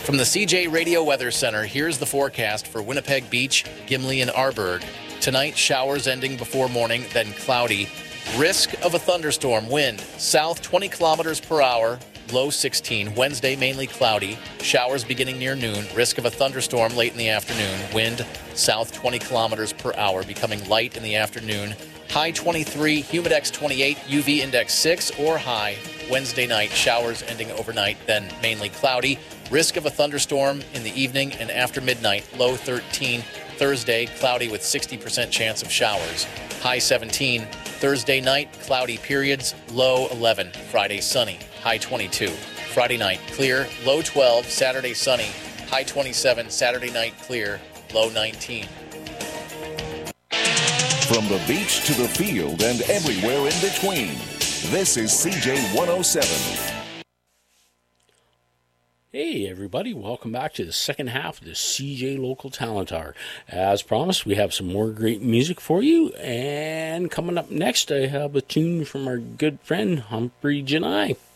From the CJ Radio Weather Center, here's the forecast for Winnipeg Beach, Gimli, and Arborg. Tonight, showers ending before morning, then cloudy. Risk of a thunderstorm. Wind south 20 kilometers per hour, low 16. Wednesday, mainly cloudy. Showers beginning near noon. Risk of a thunderstorm late in the afternoon. Wind south 20 kilometers per hour, becoming light in the afternoon. High 23, humidex 28, UV index 6 or high. Wednesday night, showers ending overnight, then mainly cloudy. Risk of a thunderstorm in the evening and after midnight, low 13. Thursday, cloudy with 60% chance of showers. High 17. Thursday night, cloudy periods, low 11. Friday, sunny, high 22. Friday night, clear, low 12. Saturday, sunny, high 27. Saturday night, clear, low 19. From the beach to the field and everywhere in between, this is CJ 107. Hey everybody, welcome back to the second half of the CJ Local Talent Hour. As promised, we have some more great music for you, and coming up next I have a tune from our good friend Humphrey Janai.